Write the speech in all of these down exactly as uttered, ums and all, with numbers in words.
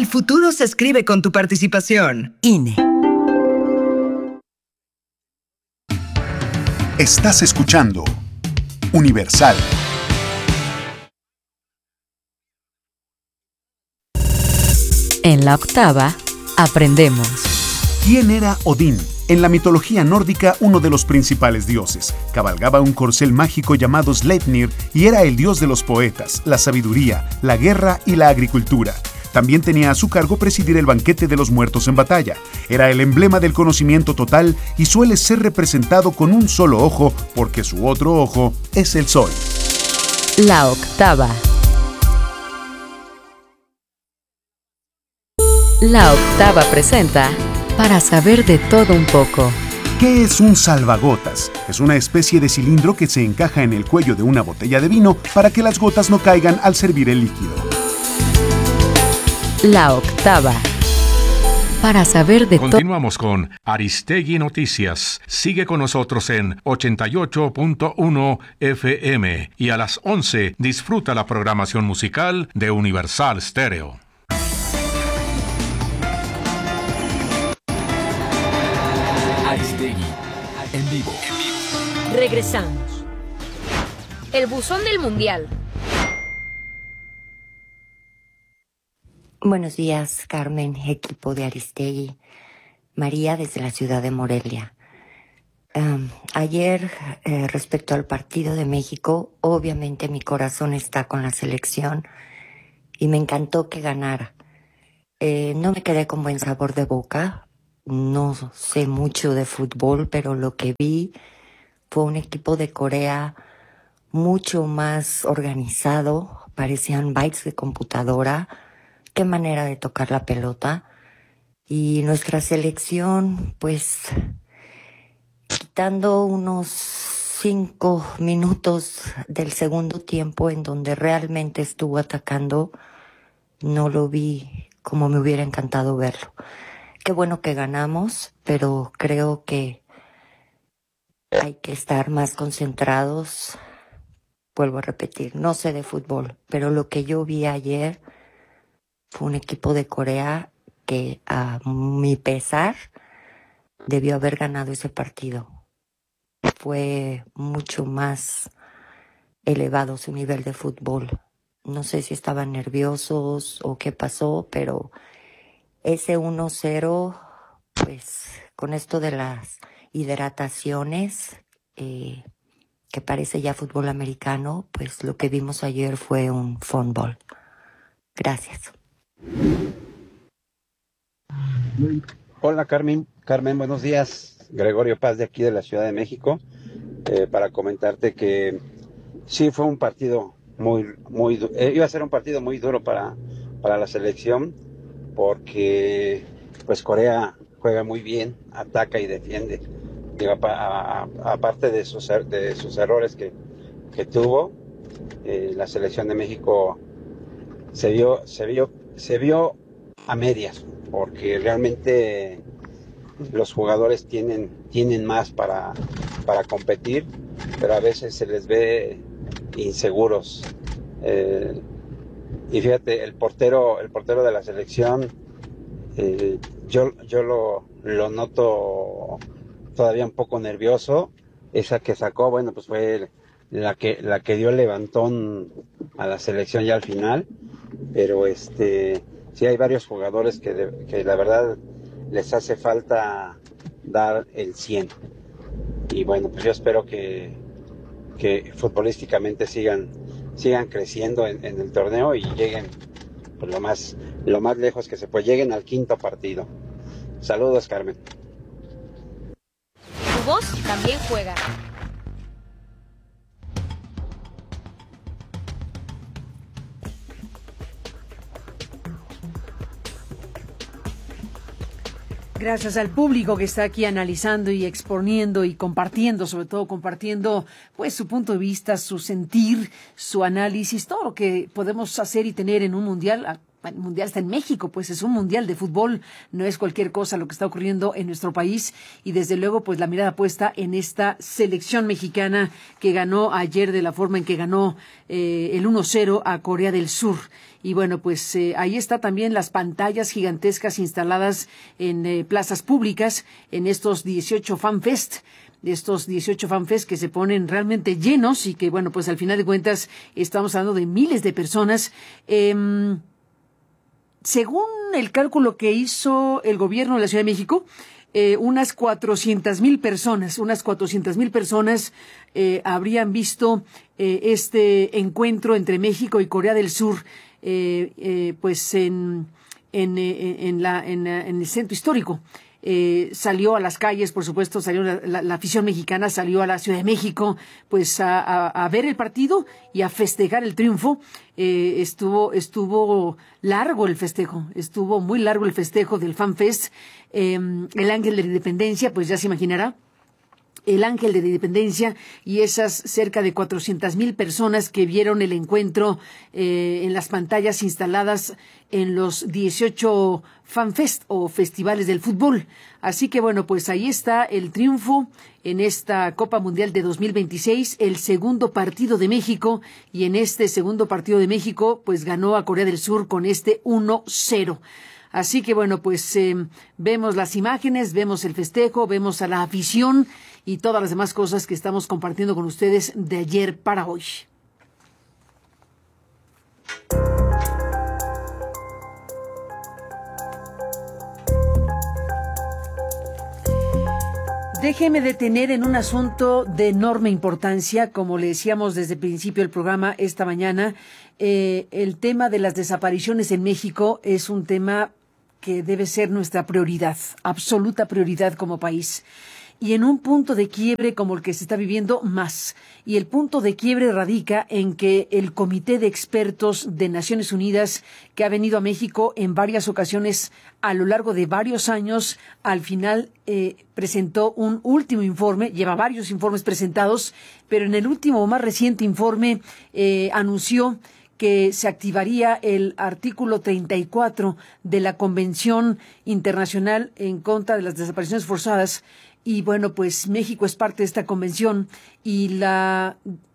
futuro se escribe con tu participación. I N E. Estás escuchando Universal. En la octava, aprendemos. ¿Quién era Odín? En la mitología nórdica, uno de los principales dioses. Cabalgaba un corcel mágico llamado Sleipnir y era el dios de los poetas, la sabiduría, la guerra y la agricultura. También tenía a su cargo presidir el banquete de los muertos en batalla. Era el emblema del conocimiento total y suele ser representado con un solo ojo porque su otro ojo es el sol. La octava. La octava presenta Para saber de todo un poco. ¿Qué es un salvagotas? Es una especie de cilindro que se encaja en el cuello de una botella de vino para que las gotas no caigan al servir el líquido. La octava. Para saber de todo. Continuamos con Aristegui Noticias. Sigue con nosotros en ochenta y ocho punto uno F M y a las once disfruta la programación musical de Universal Stereo. Aristegui en vivo. Regresamos. El buzón del mundial. Buenos días, Carmen, equipo de Aristegui. María desde la ciudad de Morelia. Um, ayer, eh, respecto al partido de México, obviamente mi corazón está con la selección y me encantó que ganara. Eh, no me quedé con buen sabor de boca. No sé mucho de fútbol, pero lo que vi fue un equipo de Corea mucho más organizado. Parecían bytes de computadora. Qué manera de tocar la pelota. Y nuestra selección, pues, quitando unos cinco minutos del segundo tiempo en donde realmente estuvo atacando, no lo vi como me hubiera encantado verlo. Qué bueno que ganamos, pero creo que hay que estar más concentrados. Vuelvo a repetir, no sé de fútbol, pero lo que yo vi ayer fue un equipo de Corea que, a mi pesar, debió haber ganado ese partido. Fue mucho más elevado su nivel de fútbol. No sé si estaban nerviosos o qué pasó, pero ese uno cero, pues con esto de las hidrataciones, eh, que parece ya fútbol americano, pues lo que vimos ayer fue un fútbol. Gracias. Hola Carmen, Carmen, buenos días. Gregorio Paz de aquí de la Ciudad de México, eh, para comentarte que sí fue un partido muy, muy, eh, iba a ser un partido muy duro para, para la selección, porque pues Corea juega muy bien, ataca y defiende. Digo, aparte de sus, de sus errores que, que tuvo, eh, la selección de México se vio, se vio, se vio a medias, porque realmente los jugadores tienen, tienen más para, para competir, pero a veces se les ve inseguros. Eh, y fíjate, el portero, el portero de la selección, eh, yo, yo lo, lo noto todavía un poco nervioso. Esa que sacó, bueno, pues fue la que, la que dio el levantón a la selección ya al final, pero este, sí hay varios jugadores que, de, que la verdad les hace falta dar el cien. Y bueno, pues yo espero que, que futbolísticamente sigan, sigan creciendo en, en el torneo y lleguen pues, lo más, lo más lejos que se puede, lleguen al quinto partido. Saludos, Carmen. Tu voz también juega. Gracias al público que está aquí analizando y exponiendo y compartiendo, sobre todo compartiendo pues su punto de vista, su sentir, su análisis, todo lo que podemos hacer y tener en un mundial. Bueno, el mundial está en México, pues es un mundial de fútbol, no es cualquier cosa lo que está ocurriendo en nuestro país y desde luego pues la mirada puesta en esta selección mexicana que ganó ayer de la forma en que ganó eh, el uno cero a Corea del Sur. Y bueno, pues eh, ahí está también las pantallas gigantescas instaladas en eh, plazas públicas en estos dieciocho FanFest. De estos dieciocho FanFest que se ponen realmente llenos y que bueno, pues al final de cuentas estamos hablando de miles de personas. Eh, Según el cálculo que hizo el gobierno de la Ciudad de México, eh, unas cuatrocientas mil personas, unas cuatrocientas mil personas eh, habrían visto eh, este encuentro entre México y Corea del Sur, eh, eh, pues en en, en, en, la, en, en el centro histórico. Eh, salió a las calles, por supuesto, salió la, la, la afición mexicana, salió a la Ciudad de México, pues a, a, a ver el partido y a festejar el triunfo. Eh, estuvo, estuvo largo el festejo, estuvo muy largo el festejo del FanFest. Eh, el Ángel de la Independencia, pues ya se imaginará. El Ángel de la Independencia y esas cerca de cuatrocientas mil personas que vieron el encuentro eh, en las pantallas instaladas en los dieciocho FanFest o festivales del fútbol. Así que bueno, pues ahí está el triunfo en esta Copa Mundial de dos mil veintiséis, el segundo partido de México, y en este segundo partido de México pues ganó a Corea del Sur con este uno cero. Así que bueno, pues eh, vemos las imágenes, vemos el festejo, vemos a la afición y todas las demás cosas que estamos compartiendo con ustedes de ayer para hoy. Déjeme detener en un asunto de enorme importancia, como le decíamos desde el principio del programa esta mañana. Eh, el tema de las desapariciones en México es un tema que debe ser nuestra prioridad, absoluta prioridad como país. Y en un punto de quiebre como el que se está viviendo más. Y el punto de quiebre radica en que el Comité de Expertos de Naciones Unidas, que ha venido a México en varias ocasiones a lo largo de varios años, al final eh, presentó un último informe, lleva varios informes presentados, pero en el último o más reciente informe eh, anunció que se activaría el artículo treinta y cuatro de la Convención Internacional en contra de las desapariciones forzadas. Y bueno, pues México es parte de esta convención y la,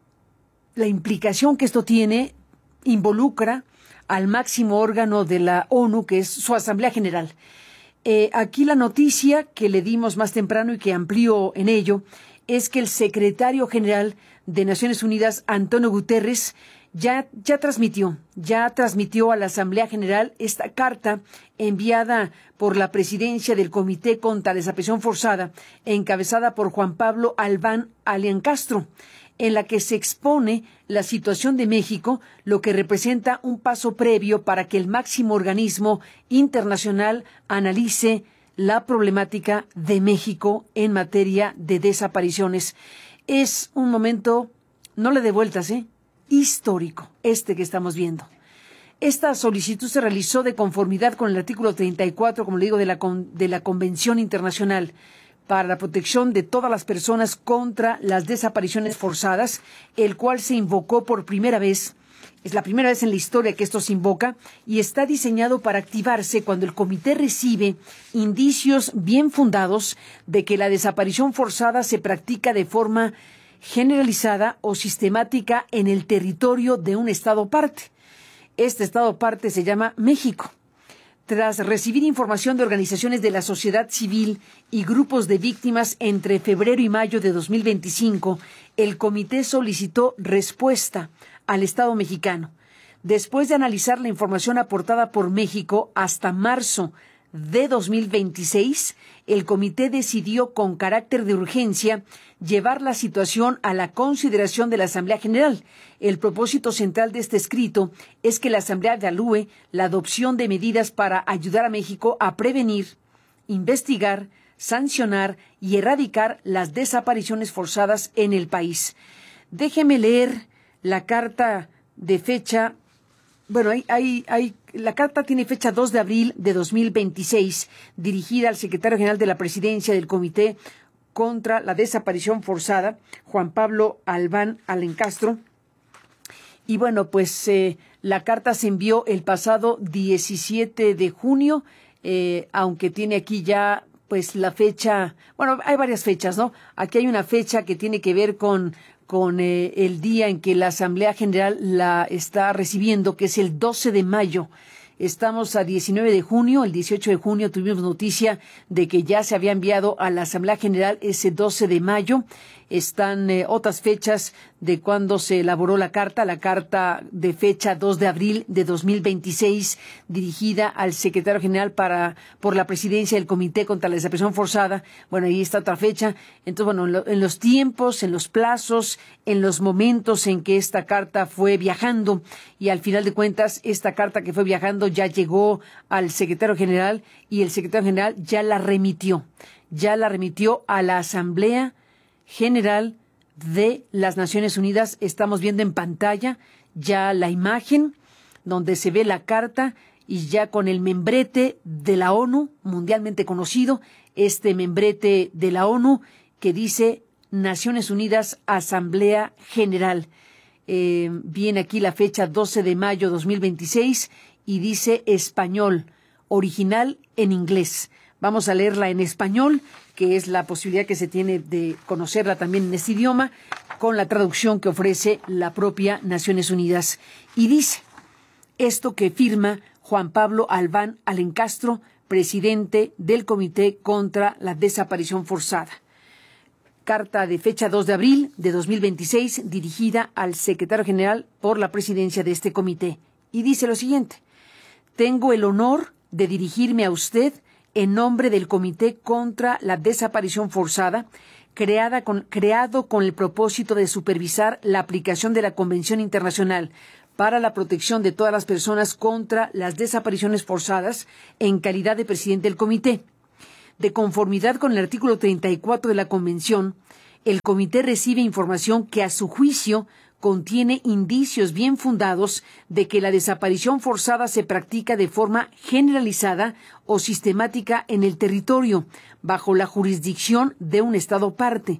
la implicación que esto tiene involucra al máximo órgano de la ONU, que es su Asamblea General. Eh, aquí la noticia que le dimos más temprano y que amplió en ello es que el secretario general de Naciones Unidas, Antonio Guterres, Ya, ya transmitió, ya transmitió a la Asamblea General esta carta enviada por la presidencia del Comité contra la Desaparición Forzada, encabezada por Juan Pablo Albán Alencastro, en la que se expone la situación de México, lo que representa un paso previo para que el máximo organismo internacional analice la problemática de México en materia de desapariciones. Es un momento, no le dé vueltas, ¿eh? histórico este que estamos viendo. Esta solicitud se realizó de conformidad con el artículo treinta y cuatro, como le digo, de la, de la Convención Internacional para la Protección de todas las personas contra las desapariciones forzadas, el cual se invocó por primera vez. Es la primera vez en la historia que esto se invoca y está diseñado para activarse cuando el comité recibe indicios bien fundados de que la desaparición forzada se practica de forma generalizada o sistemática en el territorio de un Estado parte. Este Estado parte se llama México. Tras recibir información de organizaciones de la sociedad civil y grupos de víctimas entre febrero y mayo de dos mil veinticinco, el comité solicitó respuesta al Estado mexicano. Después de analizar la información aportada por México hasta marzo de dos mil veintiséis, el comité decidió con carácter de urgencia llevar la situación a la consideración de la Asamblea General. El propósito central de este escrito es que la Asamblea evalúe la adopción de medidas para ayudar a México a prevenir, investigar, sancionar y erradicar las desapariciones forzadas en el país. Déjeme leer la carta de fecha. Bueno, hay, hay, hay, la carta tiene fecha dos de abril de dos mil veintiséis, dirigida al secretario general de la presidencia del Comité contra la Desaparición Forzada, Juan Pablo Albán Alencastro. Y bueno, pues eh, La carta se envió el pasado diecisiete de junio, eh, aunque tiene aquí ya pues la fecha, bueno, hay varias fechas, ¿no? Aquí hay una fecha que tiene que ver con con eh, el día en que la Asamblea General la está recibiendo, que es el doce de mayo. Estamos a diecinueve de junio, el dieciocho de junio tuvimos noticia de que ya se había enviado a la Asamblea General ese doce de mayo. Están eh, otras fechas de cuando se elaboró la carta, la carta de fecha dos de abril de dos mil veintiséis, dirigida al secretario general para por la presidencia del Comité contra la Desaparición Forzada. Bueno, ahí está otra fecha. Entonces, bueno, en, lo, en los tiempos, en los plazos, en los momentos en que esta carta fue viajando, y al final de cuentas, esta carta que fue viajando ya llegó al secretario general y el secretario general ya la remitió, ya la remitió a la Asamblea General de las Naciones Unidas. Estamos viendo en pantalla ya la imagen donde se ve la carta y ya con el membrete de la ONU, mundialmente conocido, este membrete de la ONU que dice Naciones Unidas, Asamblea General. Eh, viene aquí la fecha doce de mayo dos mil veintiséis y dice español, original en inglés. Vamos a leerla en español, que es la posibilidad que se tiene de conocerla también en este idioma, con la traducción que ofrece la propia Naciones Unidas. Y dice esto que firma Juan Pablo Albán Alencastro, presidente del Comité contra la Desaparición Forzada. Carta de fecha dos de abril de dos mil veintiséis, dirigida al secretario general por la presidencia de este comité. Y dice lo siguiente: tengo el honor de dirigirme a usted en nombre del Comité contra la Desaparición Forzada, creada con, creado con el propósito de supervisar la aplicación de la Convención Internacional para la protección de todas las personas contra las desapariciones forzadas, en calidad de presidente del comité. De conformidad con el artículo treinta y cuatro de la Convención, el comité recibe información que a su juicio contiene indicios bien fundados de que la desaparición forzada se practica de forma generalizada o sistemática en el territorio, bajo la jurisdicción de un Estado parte.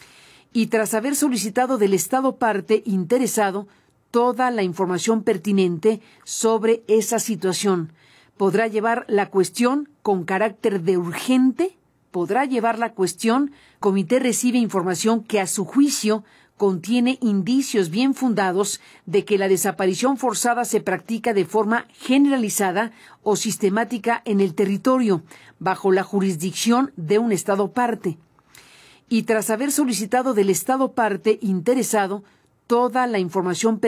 Y tras haber solicitado del Estado parte interesado toda la información pertinente sobre esa situación, podrá llevar la cuestión con carácter de urgente, podrá llevar la cuestión, el comité recibe información que a su juicio contiene indicios bien fundados de que la desaparición forzada se practica de forma generalizada o sistemática en el territorio, bajo la jurisdicción de un Estado parte. Y tras haber solicitado del Estado parte interesado toda la información